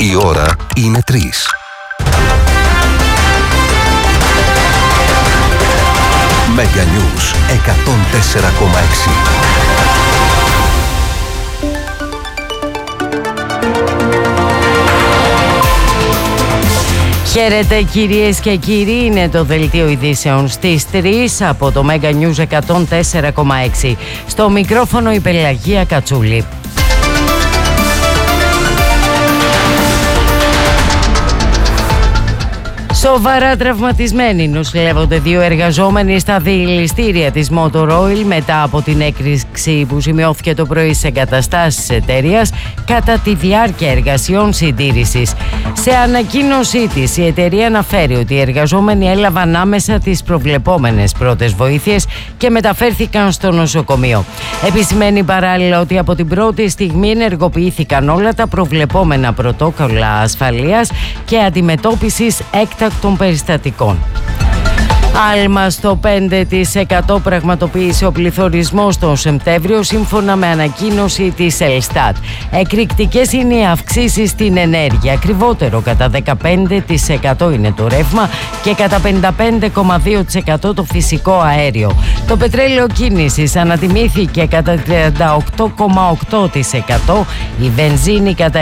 Η ώρα είναι 3. Mega News 104,6. Χαίρετε κυρίες και κύριοι, είναι το δελτίο ειδήσεων στις 3 από το Mega News 104,6. Στο μικρόφωνο η Πελαγία Κατσούλη. Σοβαρά τραυματισμένοι νοσηλεύονται 2 εργαζόμενοι στα διελιστήρια της Motor Oil μετά από την έκρηξη που σημειώθηκε το πρωί σε εγκαταστάσεις της εταιρείας κατά τη διάρκεια εργασιών συντήρησης. Σε ανακοίνωσή της, η εταιρεία αναφέρει ότι οι εργαζόμενοι έλαβαν άμεσα τις προβλεπόμενες πρώτες βοήθειες και μεταφέρθηκαν στο νοσοκομείο. Επισημαίνει παράλληλα ότι από την πρώτη στιγμή ενεργοποιήθηκαν όλα τα προβλεπόμενα πρωτόκολλα ασφαλείας και αντιμετώπισης έκτακτων περιστατικών. Άλμα στο 5% πραγματοποίησε ο πληθωρισμός τον Σεπτέμβριο σύμφωνα με ανακοίνωση της Ελστάτ. Εκρηκτικές είναι οι αυξήσεις στην ενέργεια. Ακριβότερο κατά 15% είναι το ρεύμα και κατά 55,2% το φυσικό αέριο. Το πετρέλαιο κίνησης ανατιμήθηκε κατά 38,8%, η βενζίνη κατά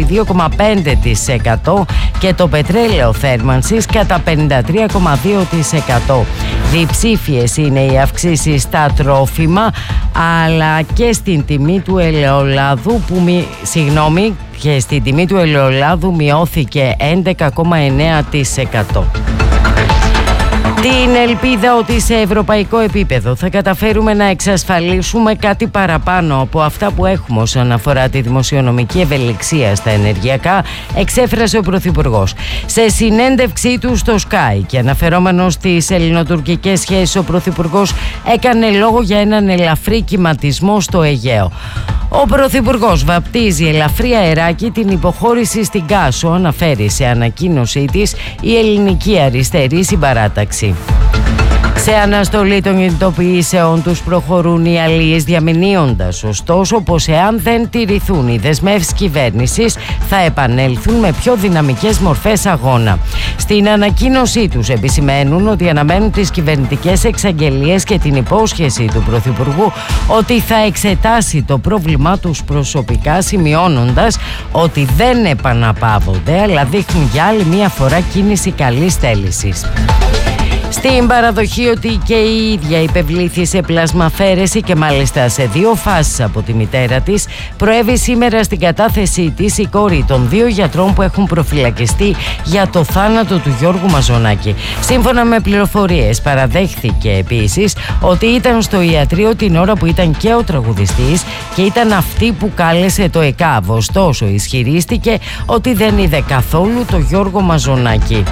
22,5% και το πετρέλαιο θέρμανσης κατά 53,2%. Διψήφιες είναι οι αυξήσεις στα τρόφιμα αλλά και στην τιμή του ελαιολάδου και στην τιμή του ελαιολάδου μειώθηκε 11,9%. Την ελπίδα ότι σε ευρωπαϊκό επίπεδο θα καταφέρουμε να εξασφαλίσουμε κάτι παραπάνω από αυτά που έχουμε όσον αφορά τη δημοσιονομική ευελιξία στα ενεργειακά, εξέφρασε ο Πρωθυπουργός. Σε συνέντευξή του στο Sky και αναφερόμενος στις ελληνοτουρκικές σχέσεις, ο Πρωθυπουργός έκανε λόγο για έναν ελαφρύ κυματισμό στο Αιγαίο. Ο Πρωθυπουργός βαπτίζει ελαφρύ αεράκι την υποχώρηση στην Κάσο, αναφέρει σε ανακοίνωσή της η Ελληνική Αριστερή Συμπαράταξη. Σε αναστολή των κινητοποιήσεων τους προχωρούν οι αλίες, διαμηνύοντας ωστόσο πως εάν δεν τηρηθούν οι δεσμεύσεις κυβέρνησης θα επανέλθουν με πιο δυναμικές μορφές αγώνα. Στην ανακοίνωσή τους επισημαίνουν ότι αναμένουν τις κυβερνητικές εξαγγελίες και την υπόσχεση του Πρωθυπουργού ότι θα εξετάσει το πρόβλημά τους προσωπικά, σημειώνοντας ότι δεν επαναπαύονται αλλά δείχνουν για άλλη μια φορά κίνηση καλής θέλησης. Στην παραδοχή ότι και η ίδια υπευλήθη σε πλασμαφαίρεση και μάλιστα σε 2 φάσεις από τη μητέρα της, προέβη σήμερα στην κατάθεσή της η κόρη των 2 γιατρών που έχουν προφυλακιστεί για το θάνατο του Γιώργου Μαζονάκη. Σύμφωνα με πληροφορίες, παραδέχθηκε επίσης ότι ήταν στο ιατρείο την ώρα που ήταν και ο τραγουδιστής και ήταν αυτή που κάλεσε το ΕΚΑΒ. Ωστόσο, ισχυρίστηκε ότι δεν είδε καθόλου το Γιώργο Μαζονάκη.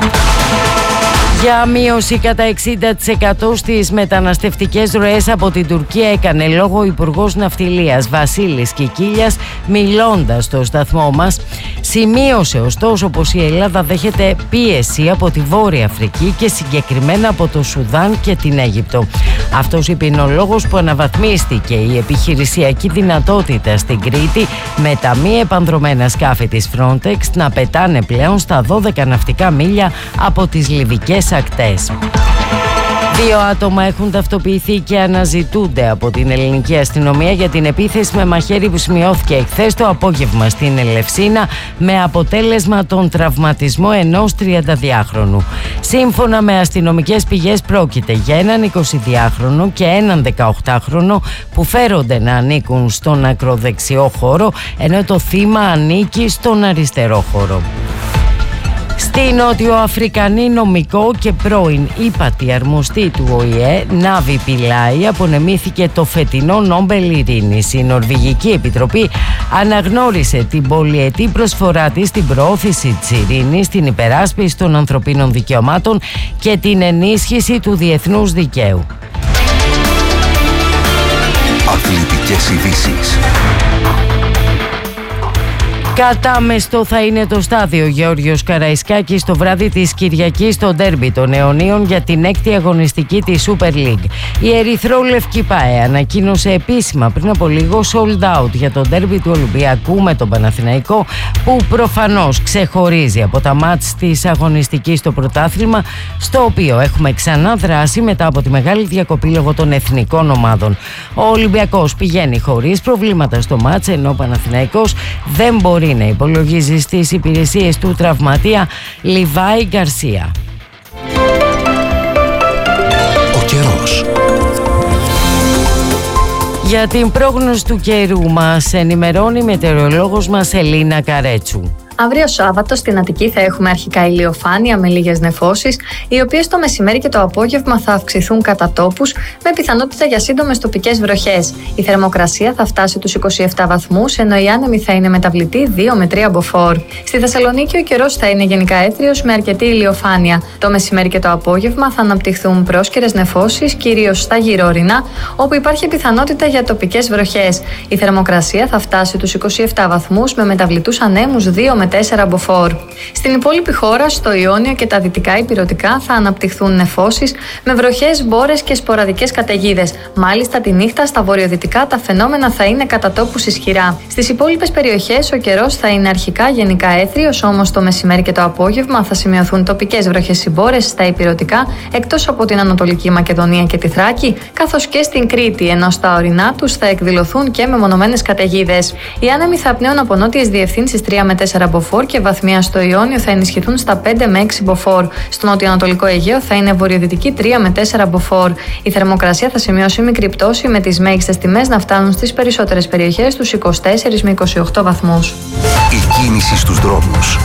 Για μείωση κατά 60% στις μεταναστευτικές ροές από την Τουρκία έκανε λόγο ο Υπουργός Ναυτιλίας Βασίλης Κικίλιας, μιλώντας στο σταθμό μας. Σημείωσε ωστόσο πως η Ελλάδα δέχεται πίεση από τη Βόρεια Αφρική και συγκεκριμένα από το Σουδάν και την Αίγυπτο. Αυτός είναι ο λόγος που αναβαθμίστηκε η επιχειρησιακή δυνατότητα στην Κρήτη με τα μη επανδρωμένα σκάφη της Frontex να πετάνε πλέον στα 12 ναυτικά μίλια από τις λιβικές ακτές. 2 άτομα έχουν ταυτοποιηθεί και αναζητούνται από την ελληνική αστυνομία για την επίθεση με μαχαίρι που σημειώθηκε εχθές το απόγευμα στην Ελευσίνα με αποτέλεσμα τον τραυματισμό ενός 32χρονου. Σύμφωνα με αστυνομικές πηγές πρόκειται για έναν 22χρονο και έναν 18χρονο που φέρονται να ανήκουν στον ακροδεξιό χώρο, ενώ το θύμα ανήκει στον αριστερό χώρο. Στη νότιο-αφρικανή νομικό και πρώην ύπατη αρμοστή του ΟΗΕ, Νάβη Πιλάη, απονεμήθηκε το φετινό Νόμπελ Ειρήνης. Η Νορβηγική Επιτροπή αναγνώρισε την πολυετή προσφορά της στην προώθηση της ειρήνης, την υπεράσπιση των ανθρωπίνων δικαιωμάτων και την ενίσχυση του διεθνούς δικαίου. Αθλητικές ειδήσεις. Κατάμεστο θα είναι το στάδιο Γεώργιος Καραϊσκάκης το βράδυ της Κυριακής στο ντέρμπι των Αιωνίων για την 6η αγωνιστική της Super League. Η ερυθρόλευκη ΠΑΕ ανακοίνωσε επίσημα πριν από λίγο sold out για το ντέρμπι του Ολυμπιακού με τον Παναθηναϊκό, που προφανώς ξεχωρίζει από τα μάτς της αγωνιστικής στο πρωτάθλημα, στο οποίο έχουμε ξανά δράσει μετά από τη μεγάλη διακοπή λόγω των εθνικών ομάδων. Ο Ολυμπιακός πηγαίνει χωρίς προβλήματα στο μάτς, ενώ ο Παναθηναϊκός δεν μπορεί να υπολογίζει στις υπηρεσίες του τραυματία Λιβάη Γκαρσία. Ο καιρός. Για την πρόγνωση του καιρού μας ενημερώνει η μετεωρολόγος μας Ελίνα Καρέτσου. Αύριο Σάββατο στην Αττική θα έχουμε αρχικά ηλιοφάνεια με λίγες νεφώσεις, οι οποίες το μεσημέρι και το απόγευμα θα αυξηθούν κατά τόπους, με πιθανότητα για σύντομες τοπικές βροχές. Η θερμοκρασία θα φτάσει τους 27 βαθμούς, ενώ η άνεμη θα είναι μεταβλητή 2 με 3 μποφόρ. Στη Θεσσαλονίκη ο καιρός θα είναι γενικά έθριος με αρκετή ηλιοφάνεια. Το μεσημέρι και το απόγευμα θα αναπτυχθούν πρόσκαιρες νεφώσεις, κυρίως στα γυρω-ορεινά, όπου υπάρχει πιθανότητα για τοπικές βροχές. Η θερμοκρασία θα φτάσει τους 27 βαθμούς με μεταβλητούς ανέμους 2 με 4 μποφόρ. Στην υπόλοιπη χώρα, στο Ιόνιο και τα δυτικά ηπειρωτικά θα αναπτυχθούν νεφώσεις με βροχές, μπόρες και σποραδικές καταιγίδες. Μάλιστα, τη νύχτα στα βορειοδυτικά τα φαινόμενα θα είναι κατά τόπους ισχυρά. Στις υπόλοιπες περιοχές ο καιρός θα είναι αρχικά γενικά έθριος, όμως το μεσημέρι και το απόγευμα θα σημειωθούν τοπικές βροχές ή μπόρες στα ηπειρωτικά, εκτός από την Ανατολική Μακεδονία και τη Θράκη, καθώς και στην Κρήτη, ενώ στα ορεινά τους θα εκδηλωθούν και μεμονωμένες καταιγίδες. Οι άνεμοι θα πνέουν από νότιες διευθύνσεις 3 με 4 μποφόρ και βαθμία στο Ιόνιο θα ενισχυθούν στα 5 με 6 μποφόρ. Στο νότιο-ανατολικό Αιγαίο θα είναι βορειοδυτική 3 με 4 μποφόρ. Η θερμοκρασία θα σημειώσει μικρή πτώση, με τις μέγιστες τιμές να φτάνουν στις περισσότερες περιοχές τους 24 με 28 βαθμούς. Η κίνηση στους δρόμους.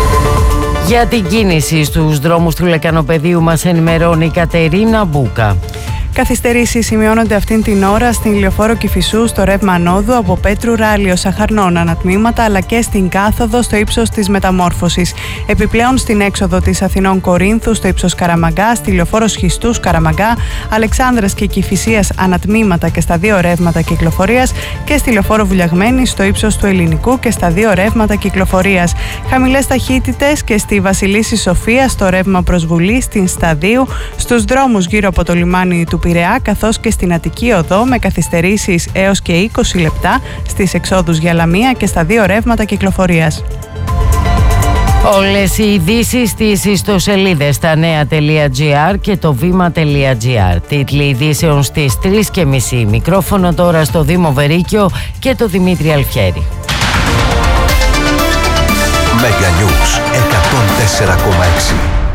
Για την κίνηση στους δρόμους του Λεκανοπεδίου μας ενημερώνει η Κατερίνα Μπούκα. Καθυστερήσεις σημειώνονται αυτήν την ώρα στην Λεωφόρο Κηφισού στο ρεύμα ανόδου από Πέτρου Ράλιο Σαχαρνών ανατμήματα, αλλά και στην κάθοδο στο ύψος της Μεταμόρφωσης. Επιπλέον στην έξοδο της Αθηνών Κορίνθου στο ύψος Καραμαγκά, στη Λεωφόρο Σχιστούς Καραμαγκά, Αλεξάνδρας και Κηφισίας ανατμήματα και στα δύο ρεύματα κυκλοφορίας, και στη Λεωφόρο Βουλιαγμένη στο ύψος του Ελληνικού και στα δύο ρεύματα κυκλοφορίας. Χαμηλές ταχύτητες και στη Βασιλίσση Σοφία στο ρεύμα προς Βουλή, στην Σταδίου, στους δρόμους γύρω από το λιμάνι του Πειραιά, καθώς και στην Αττική Οδό με καθυστερήσεις έως και 20 λεπτά στις εξόδους για Λαμία και στα δύο ρεύματα κυκλοφορίας. Όλες οι ειδήσεις στις ιστοσελίδες stanea.gr και το βήμα.gr. Τίτλοι ειδήσεων στις 3:30. Μικρόφωνο τώρα στο Δήμο Βερίκιο και το Δημήτρη Αλφιέρη. Meganews 104,6.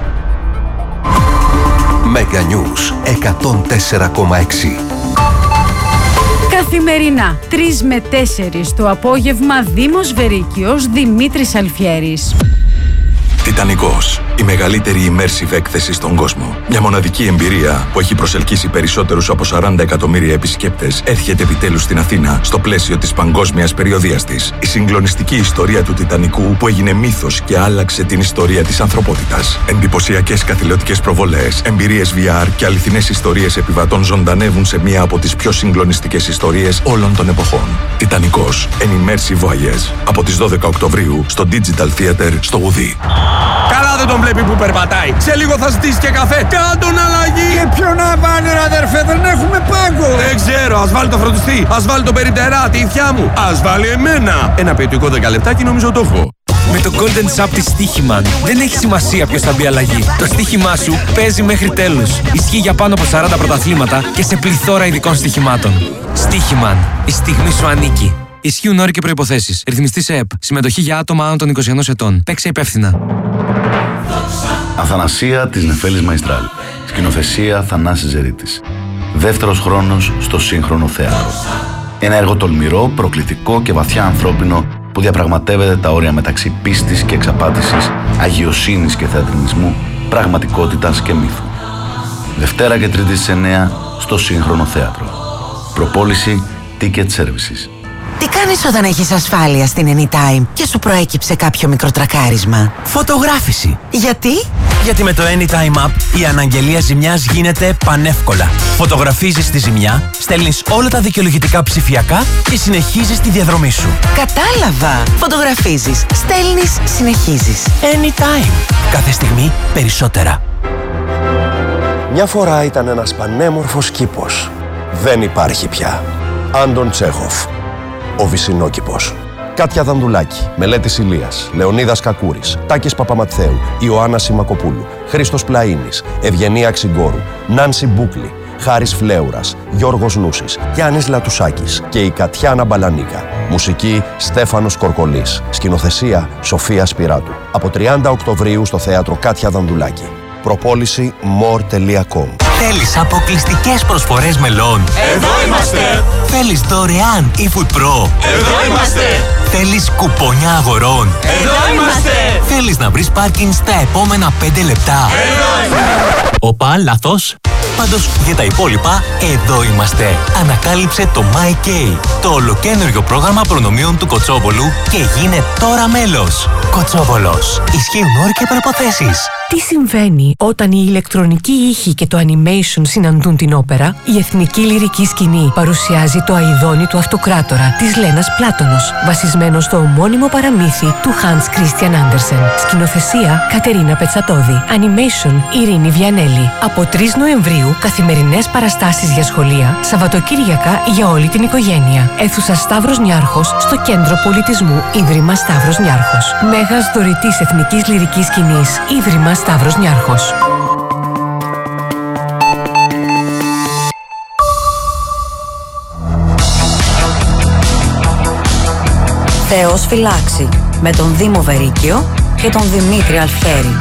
Meganews 104,6. Καθημερινά 3 με 4 το απόγευμα, Δήμος Βερίκιος, Δημήτρης Αλφιέρης. Τιτανικός, η μεγαλύτερη immersive έκθεση στον κόσμο. Μια μοναδική εμπειρία που έχει προσελκύσει περισσότερους από 40 εκατομμύρια επισκέπτες, έρχεται επιτέλους στην Αθήνα στο πλαίσιο της παγκόσμιας περιοδίας της. Η συγκλονιστική ιστορία του Τιτανικού που έγινε μύθος και άλλαξε την ιστορία της ανθρωπότητας. Εντυπωσιακές καθηλωτικές προβολές, εμπειρίες VR και αληθινές ιστορίες επιβατών ζωντανεύουν σε μία από τις πιο συγκλονιστικές ιστορίες όλων των εποχών. Τιτανικός, an immersive voyage. Από τις 12 Οκτωβρίου στο Digital Theater στο Γουδί. Καλά δεν τον βλέπει που περπατάει. Σε λίγο θα ζητήσει και καφέ. Κάντον αλλαγή. Και ποιο να βάλει ρε αδερφέ, δεν έχουμε πάγκο. Δεν ξέρω, ας βάλει το φροντιστή. Ας βάλει το περιπτερά, τη ηθιά μου. Ας βάλει εμένα. Ένα ποιητικό 10 λεπτάκι νομίζω το έχω. Με το Golden Shop της Στοίχημαν δεν έχει σημασία ποιος θα μπει αλλαγή. Το στοίχημά σου παίζει μέχρι τέλους. Ισχύει για πάνω από 40 πρωταθλήματα και σε πληθώρα ειδικών στοιχημάτων. Στοίχημαν. Η στιγμή σου ανήκει. Ισχύουν όροι και προϋποθέσεις. Ρυθμιστής ΕΕΠ. Συμμετοχή για άτομα άνω των 21 ετών. Παίξε υπεύθυνα. Αθανασία της Νεφέλης Μαϊστράλ. Σκηνοθεσία Θανάσης Ζερίτης. Δεύτερος χρόνος στο σύγχρονο θέατρο. Ένα έργο τολμηρό, προκλητικό και βαθιά ανθρώπινο που διαπραγματεύεται τα όρια μεταξύ πίστης και εξαπάτησης, αγιοσύνης και θεατρινισμού, πραγματικότητας και μύθου. Δευτέρα και Τρίτη στις 9 στο σύγχρονο θέατρο. Προπόληση Ticket Services. Τι κάνεις όταν έχεις ασφάλεια στην Anytime και σου προέκυψε κάποιο μικροτρακάρισμα? Φωτογράφηση. Γιατί? Γιατί με το Anytime App η αναγγελία ζημιάς γίνεται πανεύκολα. Φωτογραφίζεις τη ζημιά, στέλνεις όλα τα δικαιολογητικά ψηφιακά και συνεχίζεις τη διαδρομή σου. Κατάλαβα! Φωτογραφίζεις, στέλνεις, συνεχίζεις. Anytime. Κάθε στιγμή περισσότερα. Μια φορά ήταν ένας πανέμορφος κήπος. Δεν υπάρχει πια. Άντων Τσέχοφ. Ο Βυσσινόκηπος. Κάτια Δανδουλάκη, Μελέτης Ηλίας, Λεωνίδας Κακούρης, Τάκης Παπαματθέου, Ιωάννα Σιμακοπούλου, Χρήστος Πλαΐνης, Ευγενία Ξυγκόρου, Νάνση Μπούκλη, Χάρης Φλέουρας, Γιώργος Νούσης, Γιάννης Λατουσάκης και η Κατιάνα Μπαλανίκα. Μουσική Στέφανος Κορκολής. Σκηνοθεσία Σοφία Σπυράτου. Από 30 Οκτωβρίου στο θέατρο Κάτια Δανδουλάκη. Προπόληση more.com. Θέλεις αποκλειστικές προσφορές μελών? Εδώ είμαστε! Θέλεις δωρεάν eFood Pro? Εδώ είμαστε! Θέλεις κουπόνια αγορών? Εδώ είμαστε! Θέλεις να βρεις πάρκινγκ στα επόμενα 5 λεπτά? Εδώ είμαστε! Οπα, λάθος. Πάντως για τα υπόλοιπα, εδώ είμαστε. Ανακάλυψε το MyK, το ολοκαίνουργιο πρόγραμμα προνομίων του Κοτσόβολου και γίνε τώρα μέλος. Κοτσόβολος. Ισχύουν όροι και προϋποθέσεις. Τι συμβαίνει όταν η ηλεκτρονική ήχη και το animation συναντούν την όπερα? Η Εθνική Λυρική Σκηνή παρουσιάζει το Αηδόνι του Αυτοκράτορα της Λένας Πλάτωνος, βασισμένο στο ομώνυμο παραμύθι του Hans Christian Andersen. Σκηνοθεσία Κατερίνα Πετσατώδη. Animation Ειρήνη Βιανέλη. Από 3 Νοεμβρίου καθημερινές παραστάσεις για σχολεία, Σαββατοκύριακα για όλη την οικογένεια. Αίθουσα Σταύρος Νιάρχος στο Κέντρο Πολιτισμού Ίδρυμα Σταύρος Νιάρχος. Μέγας δωρητής Εθνικής Λυρικής Σκηνής Ίδρυμα Σταύρος Νιάρχος. Θεός φυλάξει με τον Δήμο Βερίκιο και τον Δημήτρη Αλφιέρη.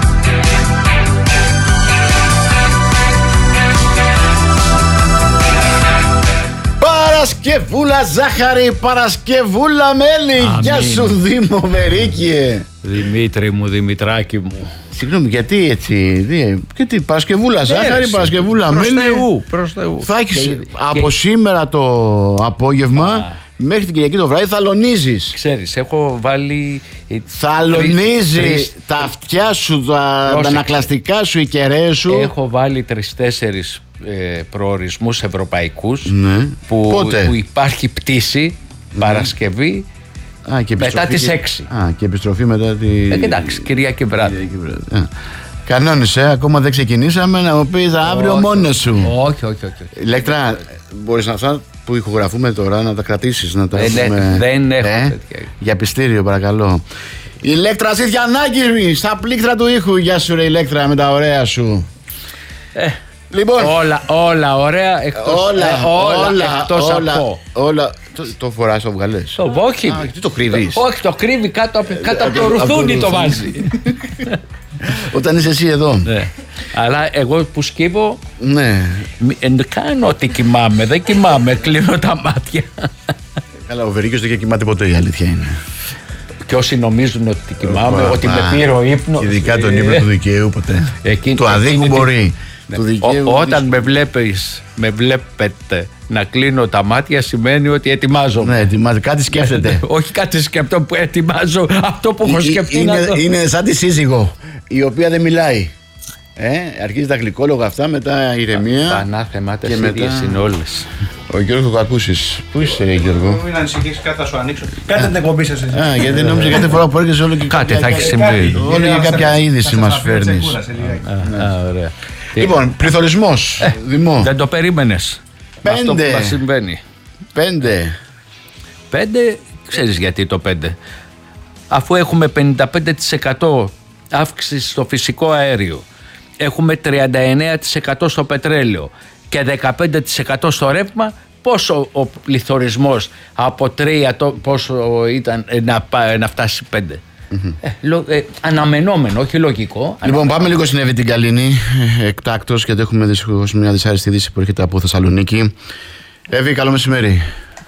Παρασκευούλα ζάχαρη, Παρασκευούλα μέλι. Γεια σου Δήμο Βερίκιε. Δημήτρη μου, Δημητράκη μου. Συγγνώμη, γιατί έτσι? Γιατί Παρασκευούλα ζάχαρη, Παρασκευούλα μέλι. Προς Θεού. Θα έχεις από σήμερα το απόγευμα μέχρι την Κυριακή το βράδυ θαλονίζεις. Ξέρεις, έχω βάλει. Θαλονίζεις τα αυτιά σου, τα ανακλαστικά σου, οι κεραίες σου. Έχω βάλει 3-4 προορισμούς ευρωπαϊκούς, ναι. που υπάρχει πτήση Παρασκευή μετά τις 6. Και επιστροφή μετά τη. Εντάξει, Κυριακή βράδυ. Κανόνισε, ακόμα δεν ξεκινήσαμε να μου πεις αύριο μόνος σου. Όχι. Ηλέκτρα, μπορείς αυτά που ηχογραφούμε τώρα να τα κρατήσεις, να τα έχουμε. Δεν έχω τέτοια. Για πιστήριο, παρακαλώ. Ηλέκτρα Ζητιανάκη, στα πλήκτρα του ήχου. Γεια σου ρε Ηλέκτρα, με τα ωραία σου. Λοιπόν, όλα ωραία εκτός όλα. Το φοράς, το βγαλές? Όχι. Τι το κρύβεις? Όχι, το κρύβει κάτω από το ρουθούνι το βάζει. Όταν είσαι εσύ εδώ. Ναι. Αλλά εγώ που σκύβω, ναι. Κάνω ότι κοιμάμαι. Δεν κοιμάμαι, κλείνω τα μάτια. Καλά, ο Βερίκιος δεν κοιμάται ποτέ, η αλήθεια είναι. Και όσοι νομίζουν ότι κοιμάμαι, ότι με πήρε ο ύπνος. Ειδικά τον ύπνο του δικαίου ποτέ. Του αδίκου μπορεί. Όταν με βλέπετε να κλείνω τα μάτια, σημαίνει ότι ετοιμάζομαι. Ναι, κάτι σκέφτεται. Όχι κάτι σκέφτομαι, που ετοιμάζω αυτό που έχω σκεφτεί. Είναι σαν τη σύζυγο, η οποία δεν μιλάει. Αρχίζει τα γλυκόλογα αυτά, μετά ηρεμία. Τα ανάθεμάτες ίδιες είναι όλες. Ο Γιώργος Κακούσης. Πού είσαι, Γιώργο? Μην ανησυχείς, κάτι θα σου ανοίξω. Κάντε την εκπομπή σας. Γιατί νόμιζα κάθε φορά που έρχεσαι όλο και κάτι θα έχει συμβεί. Όλο και κάποια είδηση μας φέρνεις. Ωραία. Λοιπόν, πληθωρισμός, Δημό. Δεν το περίμενες? 5. Αυτό που μας συμβαίνει. 5, ξέρεις γιατί το 5? Αφού έχουμε 55% αύξηση στο φυσικό αέριο, έχουμε 39% στο πετρέλαιο και 15% στο ρεύμα, πόσο ο πληθωρισμός από 3 πόσο ήταν να φτάσει 5? Αναμενόμενο, όχι λογικό. Λοιπόν, πάμε λίγο στην Εύη την Καλίνη, εκτάκτος, γιατί έχουμε δυστυχώς μια δυσάρεστη είδηση που έρχεται από Θεσσαλονίκη. Εύη, καλό μεσημέρι.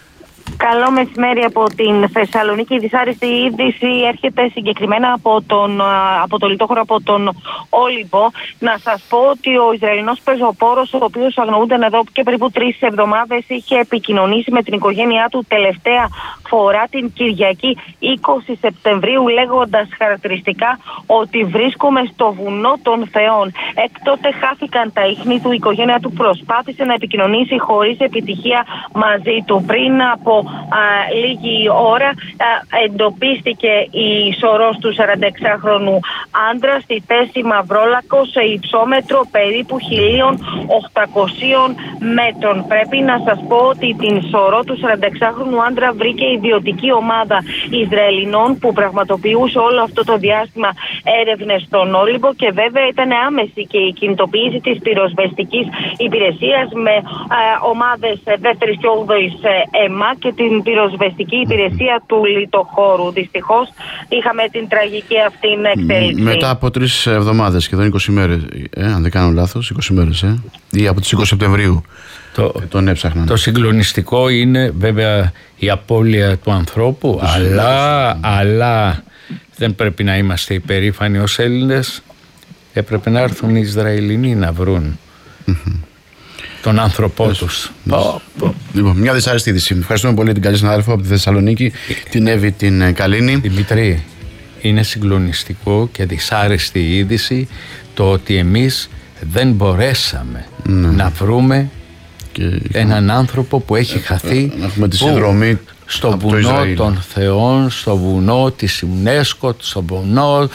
Καλό μεσημέρι από την Θεσσαλονίκη. Η δυσάρεστη είδηση έρχεται συγκεκριμένα από το λιτόχωρο, από τον Όλυμπο. Να σας πω ότι ο Ισραηλινός πεζοπόρος, ο οποίος αγνοούνται εδώ και περίπου 3 εβδομάδες, είχε επικοινωνήσει με την οικογένειά του τελευταία φορά την Κυριακή 20 Σεπτεμβρίου, λέγοντας χαρακτηριστικά ότι βρίσκομαι στο βουνό των Θεών. Έκτοτε χάθηκαν τα ίχνη του, η οικογένεια του προσπάθησε να επικοινωνήσει χωρίς επιτυχία μαζί του. Πριν από λίγη ώρα εντοπίστηκε η σωρός του 46χρονου άντρα στη θέση Μαυρόλακο σε υψόμετρο περίπου 1.800 μέτρων. Πρέπει να σας πω ότι την σωρό του 46χρονου άντρα βρήκε ιδιωτική ομάδα Ισραηλινών που πραγματοποιούσε όλο αυτό το διάστημα έρευνες στον Όλυμπο, και βέβαια ήταν άμεση και η κινητοποίηση της πυροσβεστικής υπηρεσίας με ομάδες 2ης και 8ης ΕΜΑ και την πυροσβεστική υπηρεσία του λιτοχώρου. Δυστυχώς είχαμε την τραγική αυτή εξέλιξη. Μετά από 3 εβδομάδες, σχεδόν 20 μέρες, αν δεν κάνω λάθος, 20 μέρες, ή από τις 20 Σεπτεμβρίου τον έψαχναν. Το συγκλονιστικό είναι βέβαια η απώλεια του ανθρώπου, αλλά δεν πρέπει να είμαστε υπερήφανοι ως Έλληνες. Έπρεπε να έρθουν οι Ισραηλινοί να βρουν τον άνθρωπό τους. Λοιπόν, μια δυσάρεστη είδηση. Ευχαριστούμε πολύ την καλή συνάδελφο από τη Θεσσαλονίκη, την Εύη την Καλίνη. Δημητρή, είναι συγκλονιστικό και δυσάρεστη είδηση το ότι εμείς δεν μπορέσαμε να βρούμε έναν άνθρωπο που έχει χαθεί στο βουνό των Θεών, στο βουνό της UNESCO, στο βουνό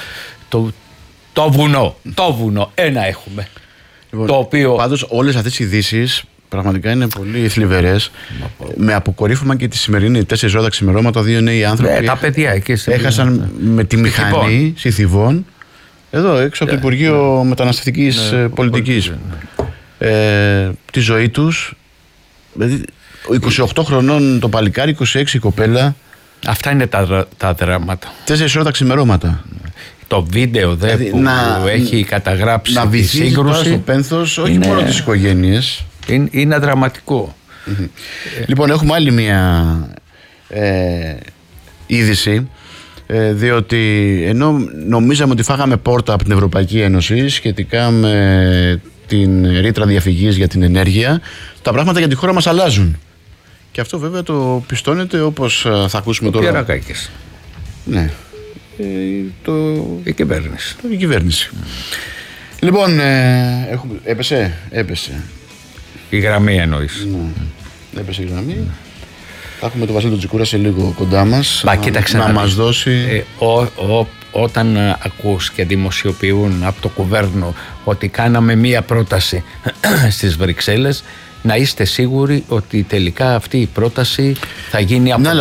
το βουνό, ένα έχουμε. Λοιπόν, το οποίο... Πάντως όλες αυτές οι ειδήσεις πραγματικά είναι πολύ θλιβερές, με αποκορύφωμα και τη σημερινή 4 ώρα ξημερώματα, 2 νέοι άνθρωποι τα παιδιά εκεί έχασαν με τη μηχανή Συθιβών εδώ έξω από το Υπουργείο Μεταναστευτικής Πολιτικής τη ζωή τους. Δηλαδή 28 χρονών το παλικάρι, 26 η κοπέλα. Αυτά είναι τα δράματα. 4 ώρα τα ξημερώματα. Το βίντεο που έχει καταγράψει να τη σύγκρουση στο πένθος, όχι μόνο τις οικογένειες. Είναι δραματικό. Λοιπόν, έχουμε άλλη μια είδηση, διότι ενώ νομίζαμε ότι φάγαμε πόρτα από την Ευρωπαϊκή Ένωση σχετικά με την ρήτρα διαφυγής για την ενέργεια, τα πράγματα για τη χώρα μας αλλάζουν. Και αυτό βέβαια το πιστώνεται, όπως θα ακούσουμε τώρα. Πιερακάκης. Ναι. Η κυβέρνηση. Η κυβέρνηση. Λοιπόν, έπεσε. Η γραμμή εννοείς. Έπεσε η γραμμή. Θα έχουμε τον Βασίλη Τσικούρα σε λίγο κοντά μας να μας δώσει. Όταν ακούς και δημοσιοποιούν από το κουβέρνο ότι κάναμε μία πρόταση στις Βρυξέλλες, να είστε σίγουροι ότι τελικά αυτή η πρόταση θα γίνει από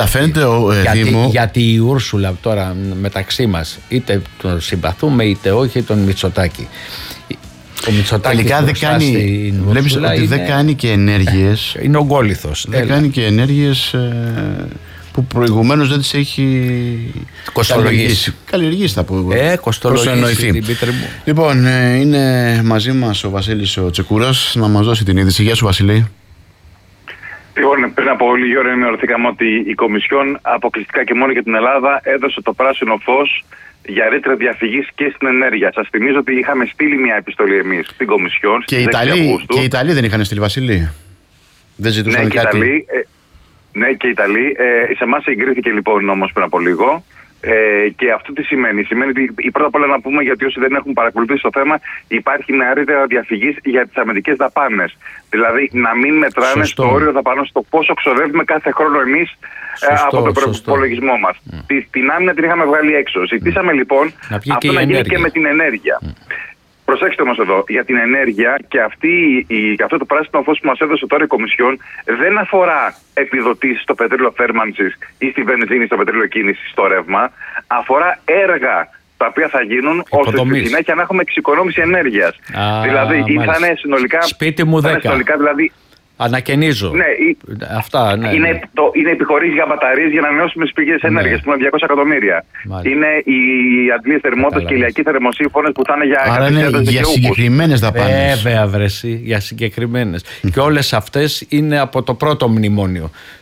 γιατί η Ούρσουλα τώρα μεταξύ μας, είτε τον συμπαθούμε είτε όχι, τον Μητσοτάκη. Ο Μητσοτάκης τελικά δεν κάνει, βλέπεις ότι δεν κάνει και ενέργειες. Είναι ογκόληθος. Δεν κάνει και ενέργειες που προηγουμένως δεν τις έχει κοστολογήσει. Καλλιεργήσει, θα πω εγώ. Κοστολογήσει την πίτρη μου. Λοιπόν, είναι μαζί μας ο Βασίλης ο Τσεκούρας να μας δώσει την είδηση. Γεια σου, Βασίλη. Λοιπόν, πριν από λίγη ώρα ενημερωθήκαμε ότι η Κομισιόν αποκλειστικά και μόνο για την Ελλάδα έδωσε το πράσινο φως για ρήτρα διαφυγής και στην ενέργεια. Σας θυμίζω ότι είχαμε στείλει μια επιστολή εμείς στην Κομισιόν. Και οι Ιταλοί δεν είχαν στείλει, Βασίλη. Δεν ζητούσαν κάτι. Ναι, και οι Ιταλοί. Σε εμάς εγκρίθηκε λοιπόν νόμος πριν από λίγο. Και αυτό τι σημαίνει? Σημαίνει ότι πρώτα απ' όλα να πούμε, γιατί όσοι δεν έχουν παρακολουθήσει το θέμα, υπάρχει μια ρήτρα διαφυγής για τις αμυντικές δαπάνες. Δηλαδή να μην μετράνε στο όριο δαπανών, στο πόσο ξοδεύουμε κάθε χρόνο εμείς από τον προπολογισμό μας. Την άμυνα την είχαμε βγάλει έξω. Ζητήσαμε λοιπόν αυτό να γίνει και με την ενέργεια. Προσέξτε όμως εδώ, για την ενέργεια και αυτό το πράσινο φως που μας έδωσε τώρα η Κομισιόν δεν αφορά επιδοτήσεις στο πετρέλαιο θέρμανσης ή στη βενζίνη, στο πετρέλαιο κίνησης, στο ρεύμα. Αφορά έργα τα οποία θα γίνουν ώστε στη συνέχεια να έχουμε εξοικονόμηση ενέργειας. Δηλαδή, θα είναι συνολικά. Σπίτι μου 10. Δηλαδή, ανακαινίζω. Ναι, αυτά, ναι, είναι επιχορήγηση για μπαταρίες για ανανεώσιμες πηγές ενέργειας, που είναι 200 εκατομμύρια. Είναι οι αντλίες θερμότητας και οι ηλιακοί θερμοσύμφωνες που θα είναι για για συγκεκριμένες δαπάνες. Βέβαια, βρεσί, για συγκεκριμένες. Και όλες αυτές είναι από το πρώτο μνημόνιο.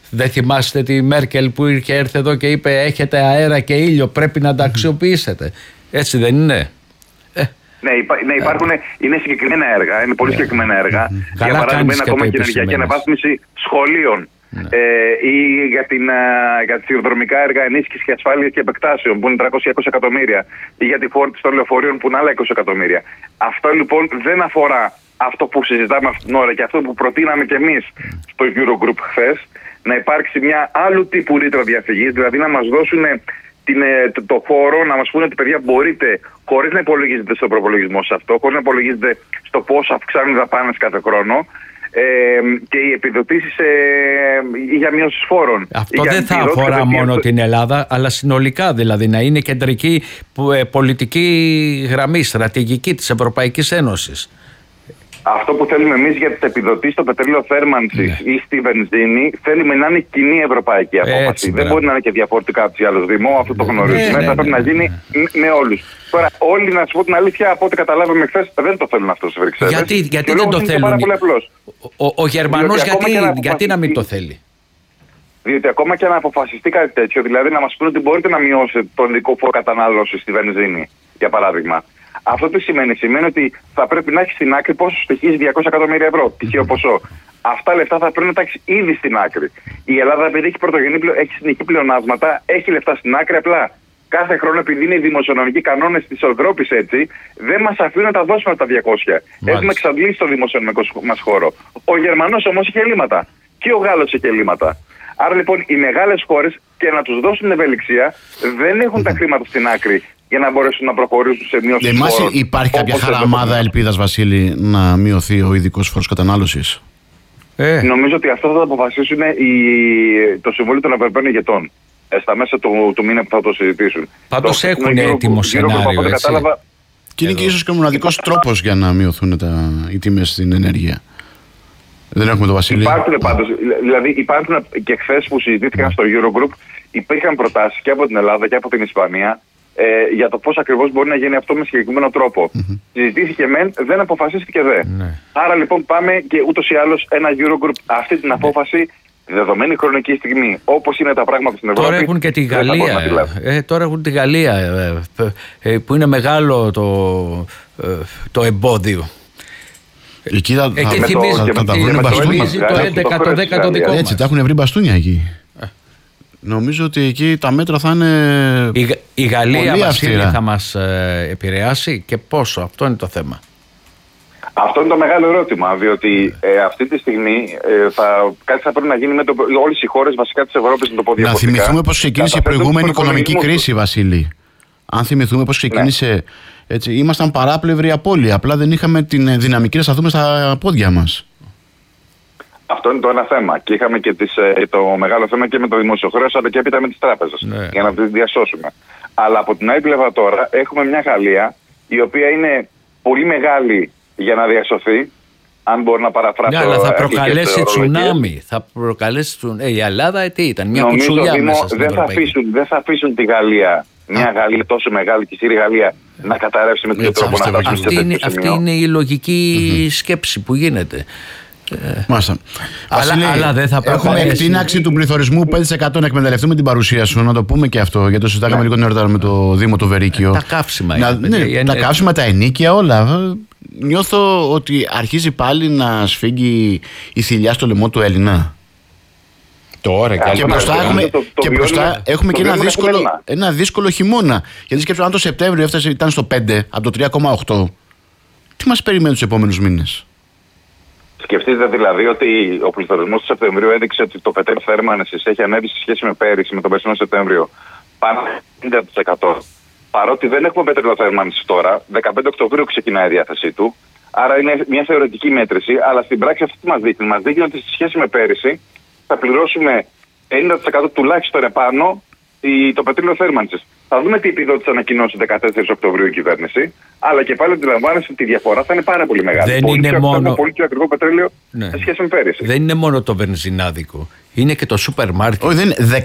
Δεν θυμάστε τη Μέρκελ που ήρθε εδώ και είπε έχετε αέρα και ήλιο, πρέπει να τα αξιοποιήσετε. Έτσι δεν είναι? Ναι, υπάρχουν, είναι συγκεκριμένα έργα, είναι πολύ συγκεκριμένα έργα. Για παράδειγμα, είναι ακόμα και ενεργειακή αναβάθμιση σχολείων. Ή για τις σιδηροδρομικά έργα ενίσχυση και ασφάλεια και επεκτάσεων που είναι 320 εκατομμύρια, ή για τη φόρτιση των λεωφορείων που είναι άλλα 20 εκατομμύρια. Αυτό λοιπόν δεν αφορά αυτό που συζητάμε αυτήν την ώρα και αυτό που προτείναμε κι εμείς στο Eurogroup χθες, να υπάρξει μια άλλου τύπου ρήτρα διαφυγής, δηλαδή να μας δώσουν το χώρο να μας πούνε ότι παιδιά μπορείτε, χωρίς να υπολογίζετε στον προπολογισμό σε αυτό, χωρίς να υπολογίζετε στο πόσο αυξάνουν οι δαπάνες κάθε χρόνο, και οι επιδοτήσεις για μείωση φόρων. Αυτό δεν θα αφορά μόνο την Ελλάδα, αλλά συνολικά, δηλαδή να είναι κεντρική πολιτική γραμμή, στρατηγική της Ευρωπαϊκής Ένωσης. Αυτό που θέλουμε εμείς για τις επιδοτήσεις στο πετρέλαιο θέρμανσης ή στη βενζίνη, θέλουμε να είναι κοινή ευρωπαϊκή απόφαση. Δεν μπορεί να είναι και διαφορετικά από τους άλλους Δήμο, αυτό το γνωρίζουμε. Θα πρέπει να γίνει με όλους. Τώρα, όλοι, να σου πω την αλήθεια, από ό,τι καταλάβαμε χθες, δεν το θέλουν αυτό στις Βρυξέλλες. Γιατί δεν το θέλουν? Ο Γερμανός γιατί να μην το θέλει? Διότι ακόμα και να αποφασιστεί κάτι τέτοιο, δηλαδή να μας πούνε ότι μπορείτε να μειώσετε τον δικό φόρο κατανάλωση στη βενζίνη, για παράδειγμα. Αυτό τι σημαίνει? Σημαίνει ότι θα πρέπει να έχει στην άκρη πόσο στοιχίζει 200 εκατομμύρια ευρώ, τυχαίο ποσό. Αυτά λεφτά θα πρέπει να τα έχει ήδη στην άκρη. Η Ελλάδα, επειδή έχει συνεχή πλεονάσματα, έχει λεφτά στην άκρη. Απλά κάθε χρόνο, επειδή είναι οι δημοσιονομικοί κανόνες της Ευρώπης έτσι, δεν μας αφήνουν να τα δώσουμε τα 200. Έχουμε εξαντλήσει το δημοσιονομικό μας χώρο. Ο Γερμανός όμως είχε ελλείμματα. Και ο Γάλλος είχε ελλείμματα. Άρα λοιπόν οι μεγάλες χώρες, και να τους δώσουν ευελιξία, δεν έχουν τα χρήματα στην άκρη για να μπορέσουν να προχωρήσουν σε μείωση φόρων. Εμάς υπάρχει κάποια χαραμάδα ελπίδας, Βασίλη, να μειωθεί ο ειδικός φόρος κατανάλωσης? Νομίζω ότι αυτό θα το αποφασίσουν το Συμβούλιο των Ευρωπαίων Ηγετών στα μέσα του μήνα που θα το συζητήσουν. Πάντως έχουν έτοιμο σενάριο, έτσι. Και είναι και ίσως και ο μοναδικός τρόπος για να μειωθούν οι τιμές στην ενέργεια. Δεν έχουμε το Βασίλη. Υπάρχουν πάντως, δηλαδή υπάρχουν και χθες που συζητήθηκαν στο Eurogroup, υπήρχαν προτάσεις και από την Ελλάδα και από την Ισπανία για το πώς ακριβώς μπορεί να γίνει αυτό με συγκεκριμένο τρόπο. Συζητήθηκε μεν, δεν αποφασίστηκε δε. Άρα λοιπόν πάμε και ούτως ή άλλως ένα Eurogroup αυτή την απόφαση, δεδομένη χρονική στιγμή, όπως είναι τα πράγματα στην Ευρώπη. Τώρα έχουν και τη Γαλλία. Τώρα έχουν τη Γαλλία που είναι μεγάλο το εμπόδιο. Εκεί θα τα βρουν μπαστούνια. Το 11, το δικό μας. Έτσι, τα έχουν βρει μπαστούνια εκεί. Νομίζω ότι εκεί τα μέτρα θα είναι. Η Γαλλία, Βασίλη, θα μας επηρεάσει και πόσο? Αυτό είναι το θέμα. Αυτό είναι το μεγάλο ερώτημα, διότι αυτή τη στιγμή κάτι θα πρέπει να γίνει με όλες οι χώρες βασικά της Ευρώπης με το πόδι. Να θυμηθούμε πώς ξεκίνησε η προηγούμενη οικονομική κρίση, Βασίλη. Αν θυμηθούμε πώς ξεκίνησε, έτσι, ήμασταν παράπλευροι απώλεια. Απλά δεν είχαμε την δυναμική να σταθούμε στα πόδια μας. Αυτό είναι το ένα θέμα. Και είχαμε και το μεγάλο θέμα και με το δημόσιο χρέος, αλλά και έπειτα με τις τράπεζες, για να τις διασώσουμε. Αλλά από την άλλη πλευρά τώρα έχουμε μια Γαλλία η οποία είναι πολύ μεγάλη για να διασωθεί, αν μπορώ να παραφράσω. Ναι, αλλά θα προκαλέσει τσουνάμι. Η Ελλάδα τι ήταν, μια κουτσουλιά μέσα στην Ευρωπαϊκή. Δεν θα αφήσουν τη Γαλλία, μια Γαλλία τόσο μεγάλη και ισχυρή Γαλλία, να καταρρεύσει με τέτοιο τρόπο. Αυτή είναι η λογική σκέψη που γίνεται. Μάλιστα. Αλλά δεν θα έχουμε εκτείναξη του πληθωρισμού 5%. Να εκμεταλλευτούμε την παρουσία σου, να το πούμε και αυτό, γιατί το συζητάγαμε λίγο νωρίτερα με το Δήμο του Βερίκιο. Τα καύσιμα. Τα καύσιμα, τα ενοίκια, όλα. Νιώθω ότι αρχίζει πάλι να σφίγγει η θηλιά στο λαιμό του Έλληνα. Τώρα και μπροστά έχουμε και ένα δύσκολο χειμώνα. Γιατί σκέψου, αν το Σεπτέμβριο ήταν στο 5 από το 3,8, τι μας περιμένει τους επόμενους μήνες? Σκεφτείτε δηλαδή ότι ο πληθωρισμός του Σεπτεμβρίου έδειξε ότι το πετρέλαιο θέρμανσης έχει ανέβει σε σχέση με πέρυσι, με τον περσινό Σεπτέμβριο, πάνω 50%. Παρότι δεν έχουμε πετρέλαιο θέρμανσης τώρα, 15 Οκτωβρίου ξεκινάει η διάθεσή του. Άρα είναι μια θεωρητική μέτρηση, αλλά στην πράξη αυτή τι μας δείχνει? Μας δείχνει ότι σε σχέση με πέρυσι θα πληρώσουμε 50% τουλάχιστον επάνω το πετρέλαιο θέρμανσης. Θα δούμε τι επιδότηση ανακοινώσει 14 Οκτωβρίου η κυβέρνηση, αλλά και πάλι αντιλαμβάνεσαι ότι η διαφορά θα είναι πάρα πολύ μεγάλη. Πολύ πιο ακριβό πετρέλαιο σε σχέση με πέρυσι. Δεν είναι μόνο το βενζινάδικο, είναι και το σούπερ μάρκετ. Όχι, δεν είναι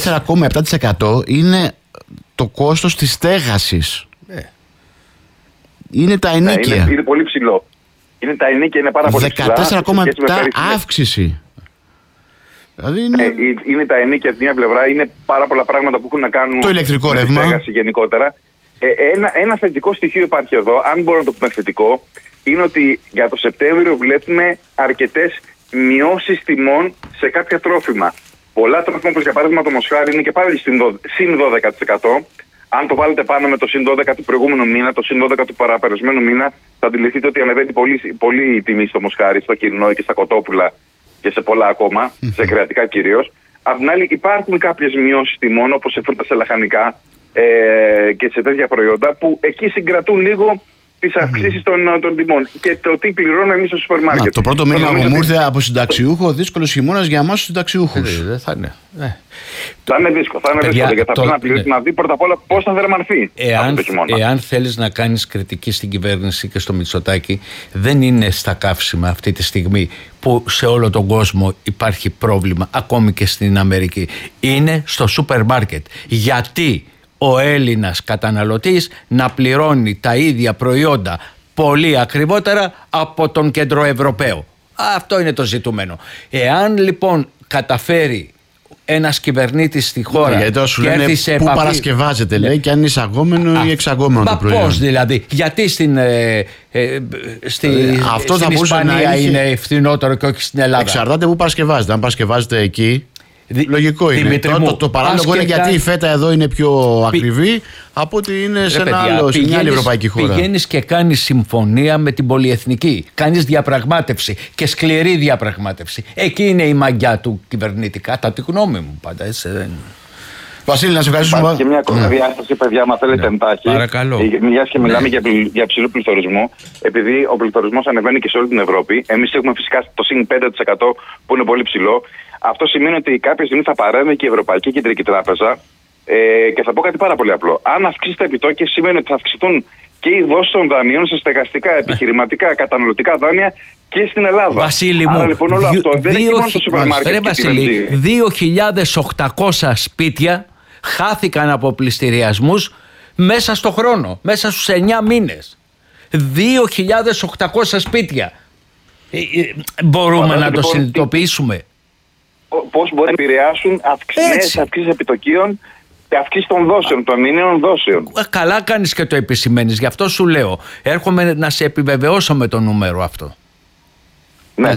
14,7% είναι το κόστος της στέγασης. Είναι τα ενοίκια. Είναι πολύ ψηλό. Είναι τα ενοίκια, είναι πάρα πολύ ψηλά. 14,7% αύξηση. Δηλαδή είναι τα ενίκια από μια πλευρά, είναι πάρα πολλά πράγματα που έχουν να κάνουν το ηλεκτρικό με τη ρεύμα στέγαση γενικότερα. Ένα θετικό στοιχείο υπάρχει εδώ, αν μπορώ να το πούμε θετικό, είναι ότι για το Σεπτέμβριο βλέπουμε αρκετές μειώσεις τιμών σε κάποια τρόφιμα. Πολλά τρόφιμα, όπως για παράδειγμα το μοσχάρι, είναι και πάλι συν 12%. Αν το βάλετε πάνω με το συν 12 του προηγούμενου μήνα, το συν 12 του παραπερασμένου μήνα, θα αντιληφθείτε ότι ανεβαίνει πολύ η τιμή στο μοσχάρι, στο κυρινό και στα κοτόπουλα και σε πολλά ακόμα, σε κρεατικά κυρίως. Απ' την άλλη, υπάρχουν κάποιες μειώσεις τιμών, όπως σε φρούτα, σε λαχανικά και σε τέτοια προϊόντα, που εκεί συγκρατούν λίγο τις αυξήσεις των τιμών. Και το τι πληρώνω εμείς στο σούπερ μάρκετ. Το πρώτο μήνυμα που μου ήρθε από συνταξιούχο, δύσκολος χειμώνας για εμάς τους συνταξιούχους. Δεν θα είναι. Θα είναι δύσκολο, γιατί θα πρέπει να δει πρώτα απ' όλα πώς θα δερμανθεί αυτό το χειμώνα. Εάν θέλεις να κάνεις κριτική στην κυβέρνηση και στο Μητσοτάκη, δεν είναι στα καύσιμα αυτή τη στιγμή που σε όλο τον κόσμο υπάρχει πρόβλημα, ακόμη και στην Αμερική. Είναι στο σούπερ μάρκετ. Γιατί ο Έλληνας καταναλωτής να πληρώνει τα ίδια προϊόντα πολύ ακριβότερα από τον Κεντροευρωπαίο. Αυτό είναι το ζητούμενο. Εάν λοιπόν καταφέρει ένας κυβερνήτης στη χώρα. Γιατί τώρα σου λένε πού παρασκευάζεται, λέει, και αν είναι εισαγόμενο ή εξαγόμενο το προϊόν. Πώς δηλαδή, γιατί στην Ισπανία είναι φθηνότερο και όχι στην Ελλάδα. Εξαρτάται πού παρασκευάζεται. Αν παρασκευάζεται εκεί, λογικό είναι. Το παράλογο είναι γιατί η φέτα εδώ είναι πιο ακριβή από ότι είναι σε μια άλλη ευρωπαϊκή χώρα. Πηγαίνεις και κάνεις συμφωνία με την πολυεθνική. Κάνεις διαπραγμάτευση και σκληρή διαπραγμάτευση. Εκεί είναι η μαγιά του κυβερνήτη, κατά τη γνώμη μου πάντα. Έτσι δεν... Βασίλη, να σε ευχαριστήσουμε. Υπάρχει και μια ακόμα διάσταση, παιδιά, μα θέλετε εντάχει. Παρακαλώ. Μιας και μιλάμε για ψηλό πληθωρισμό, επειδή ο πληθωρισμός ανεβαίνει και σε όλη την Ευρώπη, εμείς έχουμε φυσικά το συν 5% που είναι πολύ ψηλό. Αυτό σημαίνει ότι κάποια στιγμή θα παρέμβει και η Ευρωπαϊκή Κεντρική Τράπεζα. Και θα πω κάτι πάρα πολύ απλό. Αν αυξήσει τα επιτόκια, σημαίνει ότι θα αυξηθούν και οι δόσεις των δανείων σε στεγαστικά, επιχειρηματικά, καταναλωτικά δάνεια και στην Ελλάδα. Βασίλη μου, λοιπόν, όλο αυτό δεν έχει μόνο στο σούπερ μάρκετ. 2.800 σπίτια χάθηκαν από πληστηριασμούς μέσα στο χρόνο, μέσα στους 9 μήνες. 2.800 σπίτια. Μπορούμε να το συνειδητοποιήσουμε. Πώς μπορεί να επηρεάσουν αυξήσεις επιτοκίων και αυξήσεις των δόσεων, των μηνύων δόσεων. Καλά κάνεις και το επισημαίνεις, γι' αυτό σου λέω. Έρχομαι να σε επιβεβαιώσω με το νούμερο αυτό. Ναι.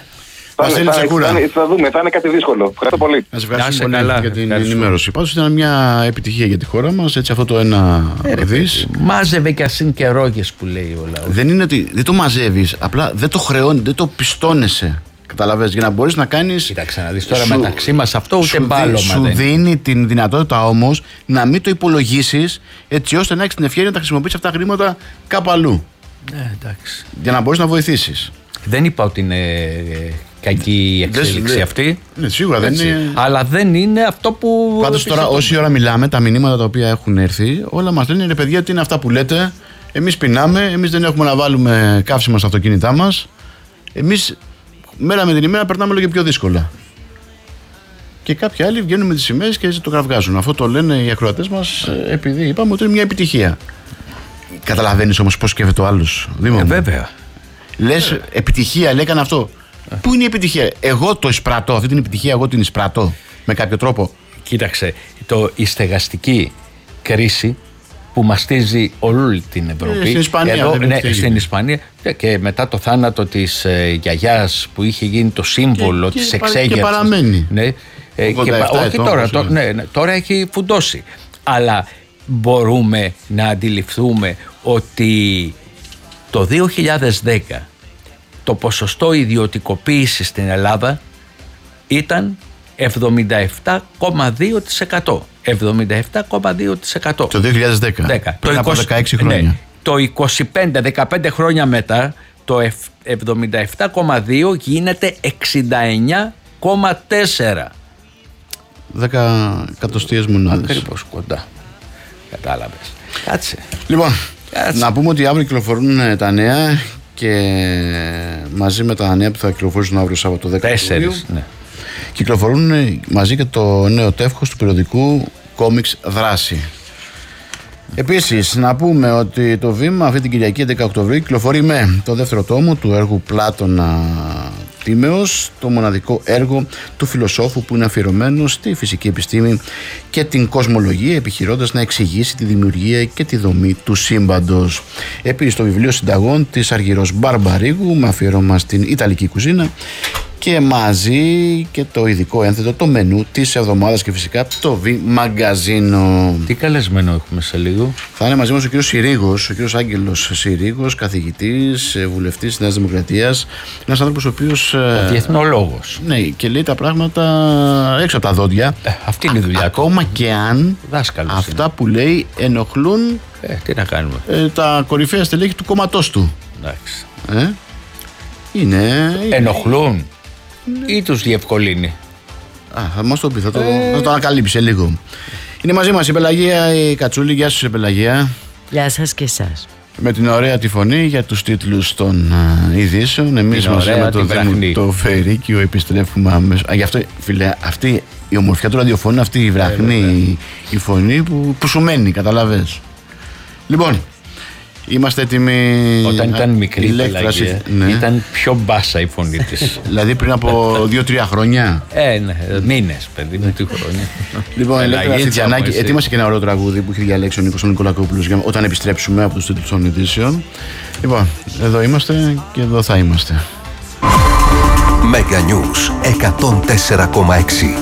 Θα δούμε, θα είναι κάτι δύσκολο. Ευχαριστώ πολύ. Να σε ευχαριστούμε πολύ για την ενημέρωση. Πάντως ήταν μια επιτυχία για τη χώρα μας, έτσι αυτό το ένα δις. Μάζευε και ασύν και ρόγες που λέει ο λαός. Δεν είναι ότι δεν το μαζεύεις, απλά δεν το χρεώνει, δεν το πιστώνεσαι. Καταλαβαίνεις, για να μπορείς να κάνεις. Κοίταξε να δεις τώρα μεταξύ μας αυτό ούτε μπάλωμα. Σου δίνει την δυνατότητα όμως να μην το υπολογίσεις, έτσι ώστε να έχεις την ευκαιρία να τα χρησιμοποιήσεις αυτά τα χρήματα κάπου αλλού. Ναι, εντάξει. Για να μπορείς να βοηθήσεις. Δεν είπα ότι είναι κακή η εξέλιξη αυτή. Ναι, σίγουρα δεν είναι. Αλλά δεν είναι αυτό που. Πάντως τώρα, όση ώρα μιλάμε, τα μηνύματα τα οποία έχουν έρθει, όλα μας λένε ρε παιδιά, τι είναι αυτά που λέτε. Εμείς πεινάμε, εμείς δεν έχουμε να βάλουμε καύσιμα στα αυτοκίνητά μας. Εμείς μέρα με την ημέρα περνάμε όλο και πιο δύσκολα. Και κάποιοι άλλοι βγαίνουν με τις σημαίες και το κραυγάζουν. Αυτό το λένε οι ακροατές μας, επειδή είπαμε ότι είναι μια επιτυχία. Καταλαβαίνεις όμως πώς σκέφτεται ο άλλος, Δήμο μου? Βέβαια. Λες επιτυχία, λέει, έκανε αυτό. Πού είναι η επιτυχία? Εγώ το εισπράττω, αυτή την επιτυχία εγώ την εισπράττω με κάποιο τρόπο. Κοίταξε, η στεγαστική κρίση που μαστίζει όλη την Ευρώπη. Στην Ισπανία. Εδώ, στην Ισπανία και μετά το θάνατο της γιαγιάς που είχε γίνει το σύμβολο της εξέγερσης. Και παραμένει. Ναι, όχι τώρα, τώρα έχει φουντώσει. Αλλά μπορούμε να αντιληφθούμε ότι το 2010 το ποσοστό ιδιωτικοποίησης στην Ελλάδα ήταν 77,2%. 77,2%. Το 2010. Πριν από 16 χρόνια. Ναι, το 15 χρόνια μετά το 77,2 γίνεται 69,4. 10 εκατοστίες μονάδες. Ακριβώς, κοντά. Κατάλαβες. Κάτσε. Λοιπόν, να πούμε ότι αύριο κυκλοφορούν τα νέα και μαζί με τα νέα που θα κυκλοφορήσουν αύριο Σάββατο 10 Ιουλίου, ναι, κυκλοφορούν μαζί και το νέο τεύχος του περιοδικού Κόμιξ Δράση. Επίσης, να πούμε ότι το Βήμα αυτή την Κυριακή 11 Οκτωβρίου κυκλοφορεί με το δεύτερο τόμο του έργου Πλάτωνα Τίμεως, το μοναδικό έργο του φιλοσόφου που είναι αφιερωμένο στη φυσική επιστήμη και την κοσμολογία, επιχειρώντας να εξηγήσει τη δημιουργία και τη δομή του σύμπαντος. Επίσης, το βιβλίο συνταγών της Αργυρός Μπαρμπαρίγου με αφιέρωμα στην Ιταλική κουζίνα και μαζί και το ειδικό ένθετο, το μενού της εβδομάδας και φυσικά το V Μαγκαζίνο. Τι καλεσμένο έχουμε σε λίγο? Θα είναι μαζί μας ο κύριος Συρίγος, ο κύριος Άγγελος Συρίγος, καθηγητής, βουλευτής της Νέας Δημοκρατίας. Ένας άνθρωπος ο οποίος... διεθνολόγος. Ναι, και λέει τα πράγματα έξω από τα δόντια. Αυτή είναι η δουλειά του. Ακόμα και αν δάσκαλος αυτά είναι. Που λέει ενοχλούν τι να κάνουμε. Τα κορυφαία στελέχη του κόμματός του. Εντάξει. Είναι... Ενοχλούν ή τους διευκολύνει? Θα μας το πει, θα το ανακαλύψει σε λίγο. Είναι μαζί μας η Πελαγία η Κατσούλη. Γεια σας, Πελαγία. Γεια σας και εσάς. Με την ωραία τη φωνή για τους τίτλους των ειδήσεων. Εμείς μαζί με το Φερίκιο επιστρέφουμε αμέσως. Γι' αυτό, φίλε, αυτή η ομορφιά του ραδιοφώνου, αυτή η βραχνή η φωνή που σου μένει, καταλαβες. Λοιπόν, είμαστε έτοιμοι. Όταν ήταν μικρή η Πελαγία, ήταν πιο μπάσα η φωνή της. Δηλαδή πριν από 2-3 χρόνια. Ναι, μήνες, παιδί με τη χρόνια. Λοιπόν, Ηλέκτρα Στιτσιανάκη, ετοίμασε και ένα ωραίο τραγούδι που έχει διαλέξει ο Νίκος Νικολακόπουλος όταν επιστρέψουμε από τους τίτλους των ειδήσεων. Λοιπόν, εδώ είμαστε και εδώ θα είμαστε. Mega News 104,6.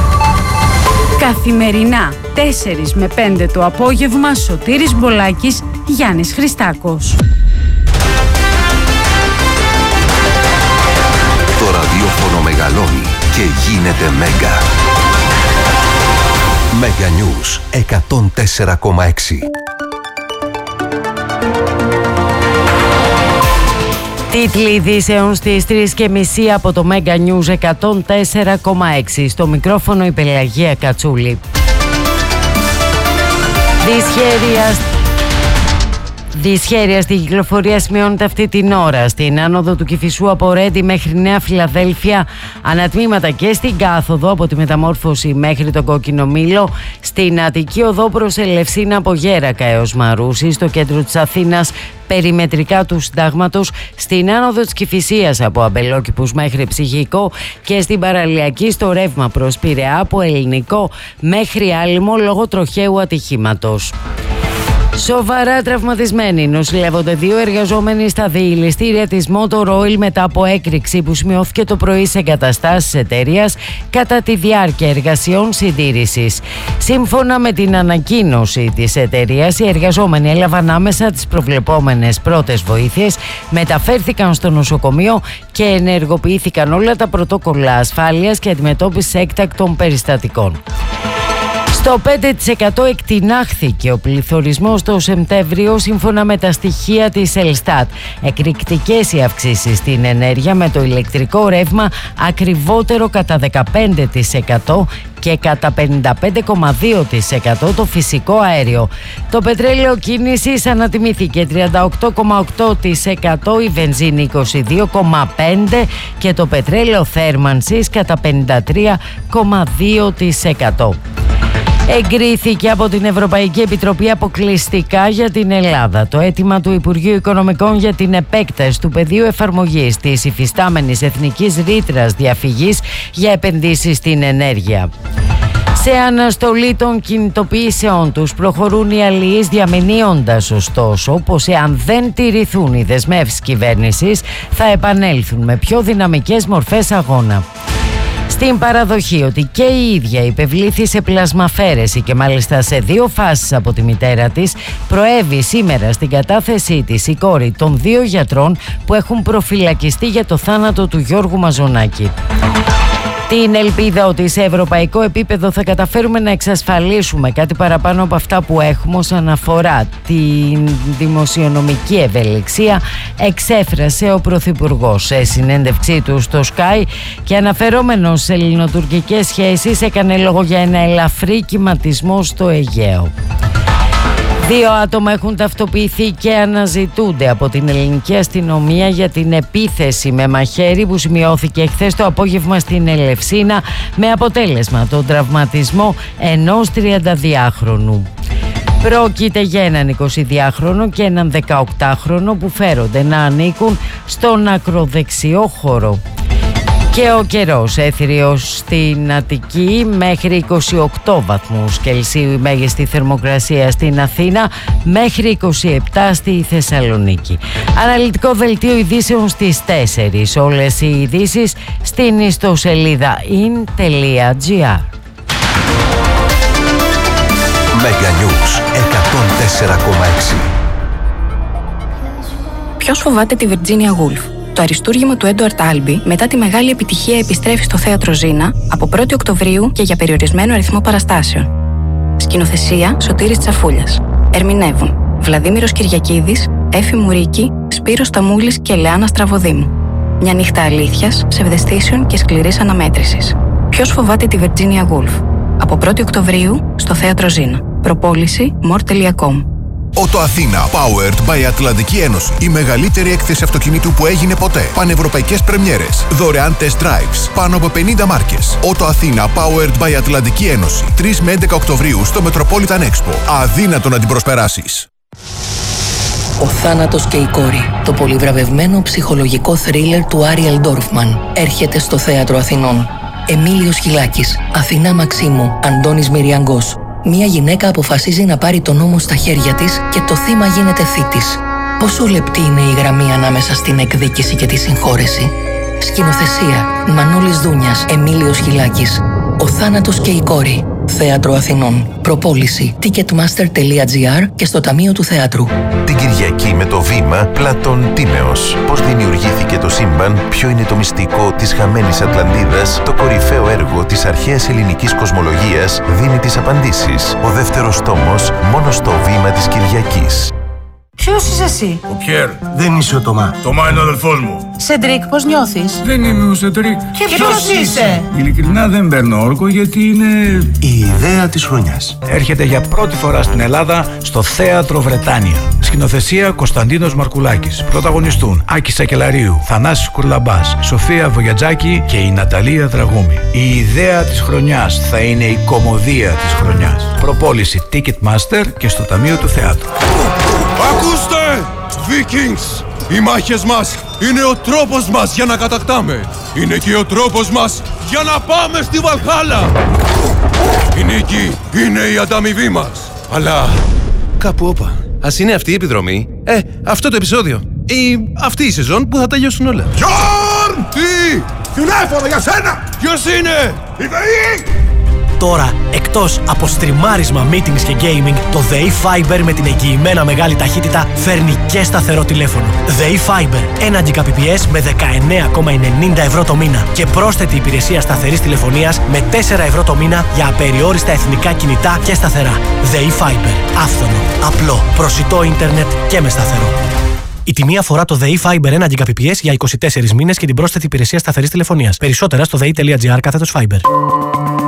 Καθημερινά 4 με 5 το απόγευμα, Σωτήρης Μπολάκης, Γιάννης Χριστάκος. Το ραδιόφωνο μεγαλώνει και γίνεται Μέγκα. Mega News 104,6. Τίτλοι ειδήσεων στις 3:30 από το Mega News 104,6. Στο μικρόφωνο η Πελαγία Κατσούλη. Δυσχέρεια στη κυκλοφορία σημειώνεται αυτή την ώρα στην άνοδο του Κηφισού από Ρέντι μέχρι Νέα Φιλαδέλφια, ανατμήματα και στην κάθοδο από τη Μεταμόρφωση μέχρι τον Κόκκινο Μήλο, στην Αττική οδό προς Ελευσίνα από Γέρακα έως Μαρούσι, στο κέντρο της Αθήνας περιμετρικά του Συντάγματος, στην άνοδο της Κηφισίας από Αμπελόκηπους μέχρι Ψυχικό και στην παραλιακή στο ρεύμα προς Πειραιά από Ελληνικό μέχρι Άλυμο λόγω τροχαίου ατυχήματος. Σοβαρά τραυματισμένοι νοσηλεύονται 2 εργαζόμενοι στα διηληστήρια της Motor Oil μετά από έκρηξη που σημειώθηκε το πρωί σε εγκαταστάσεις εταιρείας κατά τη διάρκεια εργασιών συντήρησης. Σύμφωνα με την ανακοίνωση της εταιρείας, οι εργαζόμενοι έλαβαν άμεσα τις προβλεπόμενες πρώτες βοήθειες, μεταφέρθηκαν στο νοσοκομείο και ενεργοποιήθηκαν όλα τα πρωτόκολλα ασφάλειας και αντιμετώπισης έκτακτων περιστατικών. Στο 5% εκτινάχθηκε ο πληθωρισμός το Σεπτέμβριο σύμφωνα με τα στοιχεία της Ελστάτ. Εκρηκτικές οι αυξήσεις στην ενέργεια, με το ηλεκτρικό ρεύμα ακριβότερο κατά 15% και κατά 55,2% το φυσικό αέριο. Το πετρέλαιο κίνησης ανατιμήθηκε 38,8%, η βενζίνη 22,5% και το πετρέλαιο θέρμανσης κατά 53,2%. Εγκρίθηκε από την Ευρωπαϊκή Επιτροπή αποκλειστικά για την Ελλάδα το αίτημα του Υπουργείου Οικονομικών για την επέκταση του πεδίου εφαρμογής της υφιστάμενης εθνικής ρήτρας διαφυγής για επενδύσεις στην ενέργεια. Σε αναστολή των κινητοποιήσεων τους προχωρούν οι αλληλείς, διαμηνύοντας ωστόσο πως εάν δεν τηρηθούν οι δεσμεύσεις κυβέρνησης θα επανέλθουν με πιο δυναμικές μορφές αγώνα. Στην παραδοχή ότι και η ίδια υπευλήθη σε πλασμαφέρεση και μάλιστα σε 2 φάσεις από τη μητέρα της, προέβη σήμερα στην κατάθεσή της η κόρη των 2 γιατρών που έχουν προφυλακιστεί για το θάνατο του Γιώργου Μαζονάκη. Την ελπίδα ότι σε ευρωπαϊκό επίπεδο θα καταφέρουμε να εξασφαλίσουμε κάτι παραπάνω από αυτά που έχουμε όσον αφορά την δημοσιονομική ευελιξία εξέφρασε ο Πρωθυπουργός σε συνέντευξή του στο Sky και αναφερόμενος σε ελληνοτουρκικές σχέσεις έκανε λόγο για ένα ελαφρύ κυματισμό στο Αιγαίο. 2 άτομα έχουν ταυτοποιηθεί και αναζητούνται από την ελληνική αστυνομία για την επίθεση με μαχαίρι που σημειώθηκε χθες το απόγευμα στην Ελευσίνα με αποτέλεσμα τον τραυματισμό ενός 32χρονου. Πρόκειται για έναν 22χρονο και έναν 18χρονο που φέρονται να ανήκουν στον ακροδεξιό χώρο. Και ο καιρός έθριος στην Αττική μέχρι 28 βαθμούς Κελσίου η μέγιστη θερμοκρασία στην Αθήνα, μέχρι 27 στη Θεσσαλονίκη. Αναλυτικό δελτίο ειδήσεων στις 4. Όλες οι ειδήσεις στην ιστοσελίδα in.gr. Mega News 104,6. Ποιος φοβάται τη Virginia Woolf? Το αριστούργημα του Έντουαρτ Άλμπι μετά τη μεγάλη επιτυχία επιστρέφει στο θέατρο Ζήνα από 1η Οκτωβρίου και για περιορισμένο αριθμό παραστάσεων. Σκηνοθεσία Σωτήρης Τσαφούλιας. Ερμηνεύουν Βλαδίμηρος Κυριακίδης, Έφη Μουρίκη, Σπύρος Σταμούλης και Λεάνα Στραβοδήμου. Μια νύχτα αλήθειας, ψευδαισθήσεων και σκληρής αναμέτρησης. Ποιος φοβάται τη Virginia Woolf? Από 1η Οκτωβρίου στο θέατρο Ζήνα. Προπόληση more.com. Ότο Αθήνα, powered by Ατλαντική Ένωση. Η μεγαλύτερη έκθεση αυτοκινήτου που έγινε ποτέ. Πανευρωπαϊκές πρεμιέρες. Δωρεάν test drives. Πάνω από 50 μάρκες. Ότο Αθήνα, powered by Ατλαντική Ένωση. 3 με 11 Οκτωβρίου στο Metropolitan Expo. Αδύνατο να την προσπεράσεις. Ο θάνατος και η κόρη. Το πολυβραβευμένο ψυχολογικό θρίλερ του Άριελ Ντόρφμαν. Έρχεται στο Θέατρο Αθηνών. Εμίλιος Χιλάκης, Αθηνά Μαξίμου, Αντώνης Μυριαγκός. Μία γυναίκα αποφασίζει να πάρει τον νόμο στα χέρια της και το θύμα γίνεται θήτης. Πόσο λεπτή είναι η γραμμή ανάμεσα στην εκδίκηση και τη συγχώρεση? Σκηνοθεσία Μανώλης Δούνιας, Εμίλιος Χιλάκης. Ο θάνατος και η κόρη. Θέατρο Αθηνών. Προπόληση ticketmaster.gr και στο Ταμείο του Θεάτρου. Την Κυριακή με το βήμα Πλάτων Τίμεως. Πώς δημιουργήθηκε το σύμπαν, ποιο είναι το μυστικό της χαμένης Ατλαντίδας, το κορυφαίο έργο της αρχαίας ελληνικής κοσμολογίας δίνει τις απαντήσεις. Ο δεύτερος τόμος μόνο στο βήμα της Κυριακής. Ποιος είσαι εσύ? Ο Πιέρ. Δεν είσαι ο Τωμά. Τωμά είναι ο αδελφός μου. Σεντρίκ, πώς νιώθεις? Δεν είμαι ο Σεντρίκ. Και ποιος είσαι? Ειλικρινά δεν παίρνω όρκο γιατί είναι η ιδέα της χρονιάς. Έρχεται για πρώτη φορά στην Ελλάδα στο Θέατρο Βρετάνια. Σκηνοθεσία Κωνσταντίνος Μαρκουλάκης. Πρωταγωνιστούν Άκη Σακελαρίου, Θανάσης Κουρλαμπάς, Σοφία Βογιατζάκη και η Ναταλία Δραγούμη. Η ιδέα της χρονιάς θα είναι η κωμωδία της χρονιάς. Προπόληση Ticketmaster και στο Ταμείο του Θεάτρου. Ακούστε! Vikings! Οι μάχες μας είναι ο τρόπος μας για να κατακτάμε. Είναι και ο τρόπος μας για να πάμε στη Βαλχάλα. Η νίκη είναι η ανταμοιβή μας. Αλλά κάπου όπα. Ας είναι αυτή η επιδρομή. Αυτό το επεισόδιο. Ή αυτή η σεζόν που θα τελειώσουν όλα. Γιόρν! Τι! Τηλέφωνο για σένα! Ποιος είναι? Η ΔΕΗ! Τώρα, εκτός από στριμάρισμα, meetings και gaming, το ΔΕΗ Fiber με την εγγυημένα μεγάλη ταχύτητα φέρνει και σταθερό τηλέφωνο. ΔΕΗ Fiber, 1 Gbps με 19,90 ευρώ το μήνα και πρόσθετη υπηρεσία σταθερής τηλεφωνίας με 4 ευρώ το μήνα για απεριόριστα εθνικά κινητά και σταθερά. ΔΕΗ Fiber, άφθονο, απλό, προσιτό ίντερνετ και με σταθερό. Η τιμή αφορά το ΔΕΗ Fiber 1 Gbps για 24 μήνες και την πρόσθετη υπηρεσία σταθερής τηλεφωνίας. Περισσότερα στο dei.gr/Fiber.